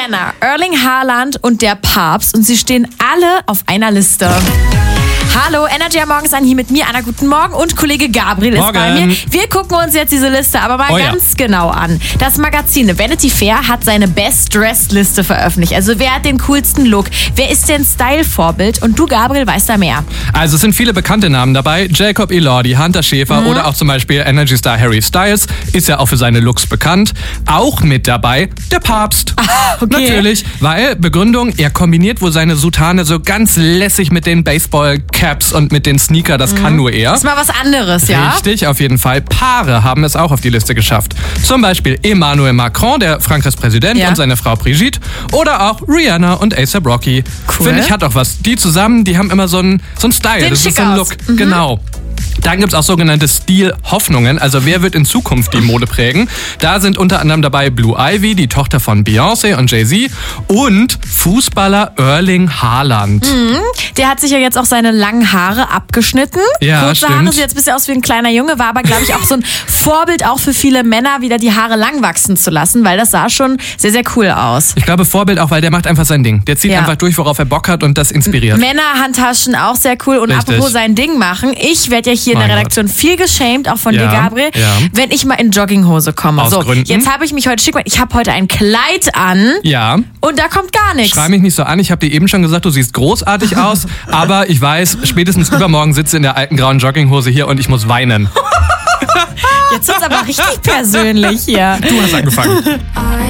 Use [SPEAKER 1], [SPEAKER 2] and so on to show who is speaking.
[SPEAKER 1] Rihanna, Erling Haaland und der Papst. Und sie stehen alle auf einer Liste. Hallo, Energy am Morgen ist hier mit mir, Anna, guten Morgen, und Kollege Gabriel ist bei mir. Wir gucken uns jetzt diese Liste aber mal ganz genau an. Das Magazin Vanity Fair hat seine Best-Dressed-Liste veröffentlicht. Also wer hat den coolsten Look? Wer ist denn Style-Vorbild? Und du, Gabriel, weißt da mehr.
[SPEAKER 2] Also es sind viele bekannte Namen dabei. Jacob Elordi, Hunter Schäfer oder auch zum Beispiel Energy-Star Harry Styles ist ja auch für seine Looks bekannt. Auch mit dabei der Papst. Natürlich, weil, Begründung, er kombiniert wohl seine Soutane so ganz lässig mit den Baseball-Caps und mit den Sneaker, das kann nur er.
[SPEAKER 1] Das ist mal was anderes, ja?
[SPEAKER 2] Richtig, auf jeden Fall. Paare haben es auch auf die Liste geschafft. Zum Beispiel Emmanuel Macron, der Frankreichs Präsident, und seine Frau Brigitte. Oder auch Rihanna und A$AP Rocky.
[SPEAKER 1] Cool.
[SPEAKER 2] Finde ich, hat auch was. Die zusammen, die haben immer so einen Style. Das ist so ein Look. Genau. Dann gibt es auch sogenannte Stil-Hoffnungen, also wer wird in Zukunft die Mode prägen. Da sind unter anderem dabei Blue Ivy, die Tochter von Beyoncé und Jay-Z, und Fußballer Erling Haaland.
[SPEAKER 1] Der hat sich ja jetzt auch seine langen Haare abgeschnitten.
[SPEAKER 2] Ja,
[SPEAKER 1] kurze
[SPEAKER 2] stimmt.
[SPEAKER 1] Haare, sieht jetzt ein bisschen aus wie ein kleiner Junge, war aber, glaube ich, auch so ein Vorbild auch für viele Männer, wieder die Haare lang wachsen zu lassen, weil das sah schon sehr, sehr cool aus.
[SPEAKER 2] Ich glaube Vorbild auch, weil der macht einfach sein Ding. Der zieht einfach durch, worauf er Bock hat, und das inspiriert.
[SPEAKER 1] Männerhandtaschen auch sehr cool. Und
[SPEAKER 2] Richtig.
[SPEAKER 1] Apropos sein Ding machen, ich werde ja hier in der Redaktion viel geschämt, auch von dir, Gabriel, wenn ich mal in Jogginghose komme.
[SPEAKER 2] Aus Gründen.
[SPEAKER 1] Jetzt habe ich mich heute schick gemacht. Ich habe heute ein Kleid an und da kommt gar nichts.
[SPEAKER 2] Schrei mich nicht so an, ich habe dir eben schon gesagt, du siehst großartig aus, aber ich weiß, spätestens übermorgen sitze in der alten grauen Jogginghose hier und ich muss weinen.
[SPEAKER 1] Jetzt ist es aber richtig persönlich hier.
[SPEAKER 2] Du hast angefangen.